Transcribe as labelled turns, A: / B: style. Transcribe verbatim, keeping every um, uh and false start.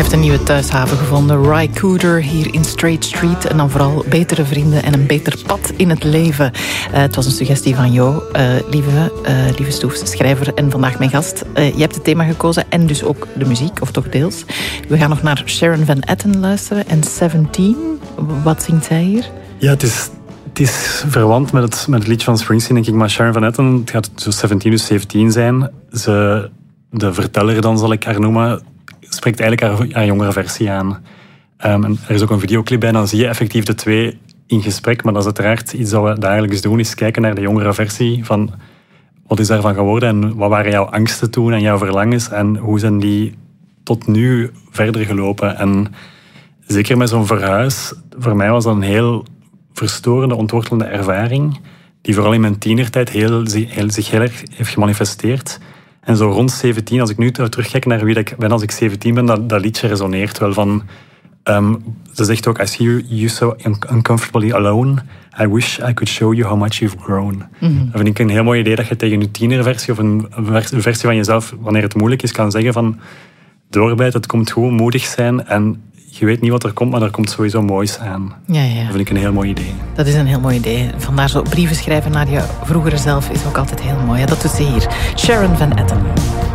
A: heeft een nieuwe thuishaven gevonden. Ry Cooder hier in Straight Street. En dan vooral betere vrienden en een beter pad in het leven. Uh, het was een suggestie van Jo, uh, lieve, uh, lieve Stoefs, schrijver en vandaag mijn gast. Uh, je hebt het thema gekozen en dus ook de muziek, of toch deels. We gaan nog naar Sharon Van Etten luisteren en Seventeen. Wat zingt zij hier?
B: Ja, het is... Het is verwant met het, met het liedje van Springsteen, denk ik. Maar Sharon Van Etten, het gaat zo zeventien, dus zeventien zijn. Ze, de verteller, dan zal ik haar noemen, spreekt eigenlijk haar, haar jongere versie aan. Um, en er is ook een videoclip bij, dan zie je effectief de twee in gesprek. Maar dat is uiteraard iets dat we dagelijks doen, is kijken naar de jongere versie. Van wat is daarvan geworden en wat waren jouw angsten toen en jouw verlangens en hoe zijn die tot nu verder gelopen. En zeker met zo'n verhuis, voor mij was dat een heel verstorende, ontwortelende ervaring, die vooral in mijn tienertijd heel, heel, zich heel erg heeft gemanifesteerd. En zo rond zeventien, als ik nu terugkijk naar wie ik ben als ik zeventien ben, dat, dat liedje resoneert wel van... Um, ze zegt ook, I see you, you so uncomfortably alone. I wish I could show you how much you've grown. Mm-hmm. Dat vind ik een heel mooi idee, dat je tegen je tienerversie of een, een versie van jezelf, wanneer het moeilijk is, kan zeggen van doorbijt, het komt goed, moedig zijn en je weet niet wat er komt, maar er komt sowieso moois aan.
A: Ja, ja.
B: Dat vind ik een heel mooi idee.
A: Dat is een heel mooi idee. Vandaar zo brieven schrijven naar je vroegere zelf is ook altijd heel mooi. Ja, dat doet ze hier. Sharon Van Etten.